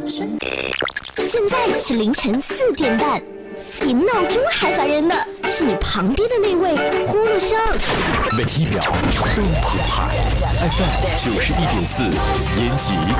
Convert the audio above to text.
现在是凌晨4点半，比闹钟还烦人的是你旁边的那位呼噜声。 每一秒都澎湃。FM 91.4，延吉